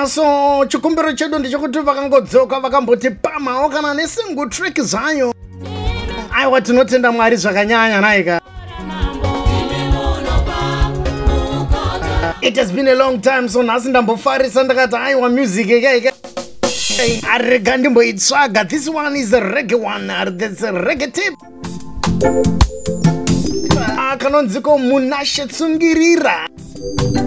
so chikumbiro chedu ndechekuti vakangodzoka vakamboti pamawo kana nesingle track zvayo. Aiwa tinotenda Mwari zvakanyanya naika. It has been a long time, so nhasi ndambofarisa ndakati aiwa music ika arega ndimboitsvaga. This one is a reggae one. That's a reggae tip. Kanonziko Munashe Tsungirira.